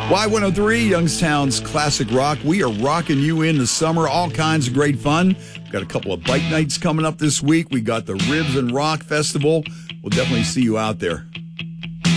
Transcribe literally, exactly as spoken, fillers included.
Y one oh three, Youngstown's classic rock. We are rocking you in the summer. All kinds of great fun. We've got a couple of bike nights coming up this week. We got the Ribs and Rock Festival. We'll definitely see you out there.